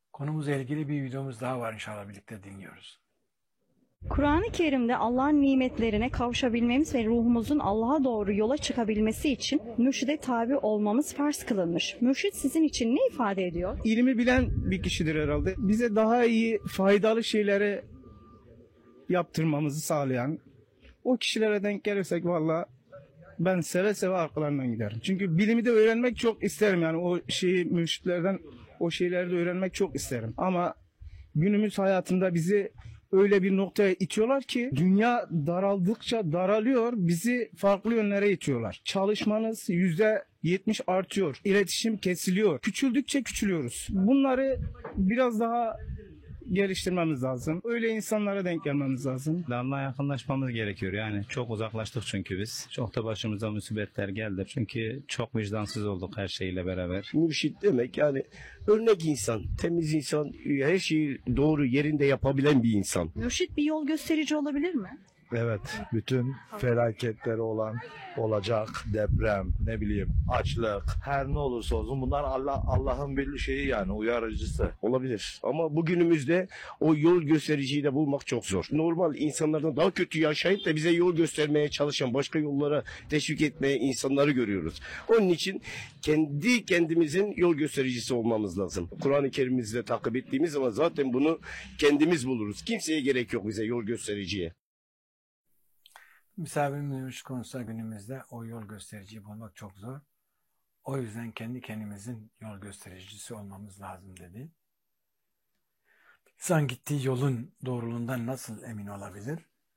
Konumuzla ilgili bir videomuz daha var, inşallah birlikte dinliyoruz. Kur'an-ı Kerim'de Allah'ın nimetlerine kavuşabilmemiz ve ruhumuzun Allah'a doğru yola çıkabilmesi için mürşide tabi olmamız farz kılınmış. Mürşit sizin için ne ifade ediyor? İlmi bilen bir kişidir herhalde. Bize daha iyi, faydalı şeyleri yaptırmamızı sağlayan o kişilere denk gelirsek valla ben seve seve arkalarından giderim. Çünkü bilimi de öğrenmek çok isterim, yani o şeyi mürşitlerden o şeyleri de öğrenmek çok isterim. Ama günümüz hayatında bizi öyle bir noktaya itiyorlar ki dünya daraldıkça daralıyor, bizi farklı yönlere itiyorlar. Çalışmanız %70 artıyor, iletişim kesiliyor, küçüldükçe küçülüyoruz. Bunları biraz daha geliştirmemiz lazım. Öyle insanlara denk gelmemiz lazım. Allah'a yakınlaşmamız gerekiyor. Yani çok uzaklaştık çünkü biz. Çok da başımıza musibetler geldi. Çünkü çok vicdansız olduk her şeyle beraber. Mürşit demek yani örnek insan, temiz insan, her şeyi doğru yerinde yapabilen bir insan. Mürşit bir yol gösterici olabilir mi? Evet, bütün felaketleri olacak, deprem, ne bileyim, açlık, her ne olursa olsun bunlar Allah'ın bir şeyi, yani uyarıcısı. Olabilir. Ama bugünümüzde o yol göstericiyi de bulmak çok zor. Normal insanlardan daha kötü yaşayıp da bize yol göstermeye çalışan, başka yollara teşvik etmeye insanları görüyoruz. Onun için kendi kendimizin yol göstericisi olmamız lazım. Kur'an-ı Kerim'imizle takip ettiğimiz zaman zaten bunu kendimiz buluruz. Kimseye gerek yok bize yol göstericiye. Misafirimizin konusunda günümüzde o yol göstericiyi bulmak çok zor. O yüzden kendi kendimizin yol göstericisi olmamız lazım dedi. İnsan gittiği yolun doğruluğundan nasıl emin olabilir?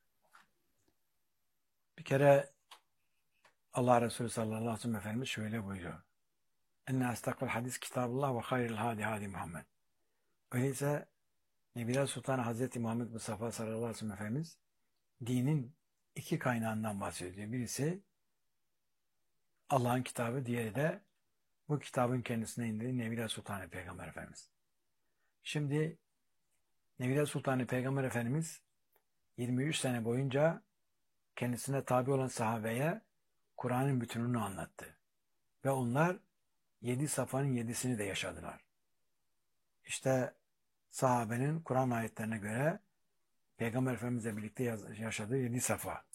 Bir kere Allah Resulü sallallahu aleyhi ve sellem Efendimiz şöyle buyuruyor. Enne astakal hadis kitabullah ve hayril hadi hadi Muhammed. Öyleyse Nebiler Sultanı Hazreti Muhammed Mustafa sallallahu aleyhi ve sellem Efendimiz dinin iki kaynağından bahsediyor. Birisi Allah'ın kitabı, diğeri de bu kitabın kendisine indirdiği Nebiler Sultanı Peygamber Efendimiz. Şimdi Nebiler Sultanı Peygamber Efendimiz 23 sene boyunca kendisine tabi olan sahabeye Kur'an'ın bütününü anlattı. Ve onlar 7 safhanın 7'sini de yaşadılar. İşte sahabenin Kur'an ayetlerine göre Peygamber Efendimizle birlikte yaşadığı 7 safa.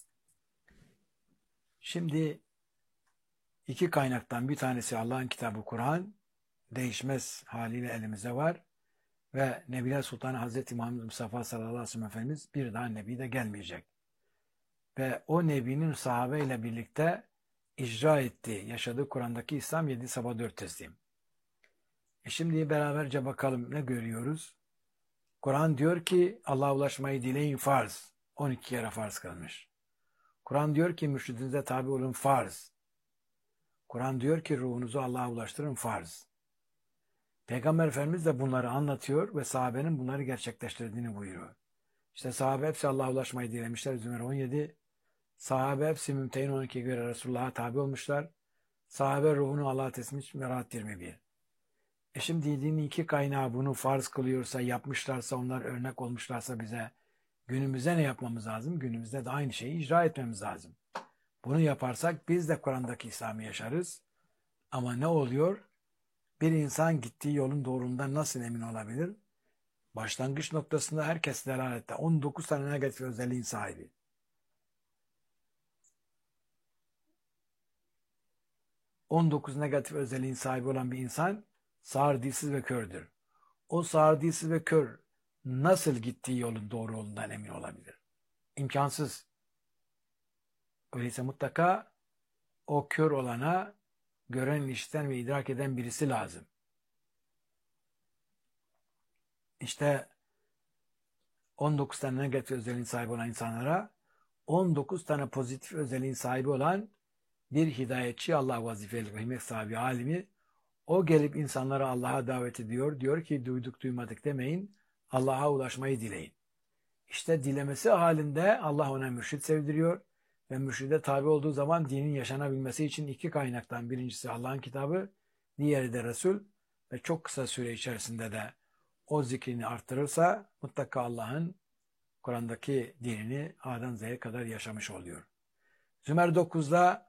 Şimdi iki kaynaktan bir tanesi Allah'ın kitabı Kur'an, değişmez haliyle elimizde var. Ve Nebiler Sultanı Hazreti Muhammed Mustafa sallallahu aleyhi ve sellem Efendimiz bir daha Nebi de gelmeyecek. Ve o Nebi'nin sahabeyle birlikte icra ettiği, yaşadığı Kur'an'daki İslam 7 safa 4 teslim. Şimdi beraberce bakalım ne görüyoruz? Kur'an diyor ki Allah'a ulaşmayı dileyin farz. 12 kere farz kılmış. Kur'an diyor ki mürşidinize tabi olun farz. Kur'an diyor ki ruhunuzu Allah'a ulaştırın farz. Peygamber Efendimiz de bunları anlatıyor ve sahabenin bunları gerçekleştirdiğini buyuruyor. İşte sahabe hepsi Allah'a ulaşmayı dilemişler. Zümer 17. Sahabe hepsi Mümtehin 12'ye göre Resulullah'a tabi olmuşlar. Sahabe ruhunu Allah'a teslim etmiş. Merat 21. Şimdi dinin iki kaynağı bunu farz kılıyorsa, yapmışlarsa, onlar örnek olmuşlarsa bize günümüzde ne yapmamız lazım? Günümüzde de aynı şeyi icra etmemiz lazım. Bunu yaparsak biz de Kur'an'daki İslam'ı yaşarız. Ama ne oluyor? Bir insan gittiği yolun doğruluğundan nasıl emin olabilir? Başlangıç noktasında herkes delalette. 19 tane negatif özelliğin sahibi. ...19 negatif özelliğin sahibi olan bir insan sağır, dilsiz ve kördür. O sağır, dilsiz ve kör nasıl gittiği yolun doğru yolundan emin olabilir? İmkansız. Öyleyse mutlaka o kör olana gören, işiten ve idrak eden birisi lazım. İşte 19 tane negatif özelliğin sahibi olan insanlara 19 tane pozitif özelliğin sahibi olan bir hidayetçi, Allah vazifeli ve himmet sahibi alimi, o gelip insanları Allah'a davet ediyor. Diyor ki duyduk duymadık demeyin, Allah'a ulaşmayı dileyin. İşte dilemesi halinde Allah ona mürşid sevdiriyor ve mürşide tabi olduğu zaman dinin yaşanabilmesi için iki kaynaktan birincisi Allah'ın kitabı, diğeri de Resul ve çok kısa süre içerisinde de o zikrini arttırırsa mutlaka Allah'ın Kur'an'daki dinini A'dan Z'ye kadar yaşamış oluyor. Zümer 9'da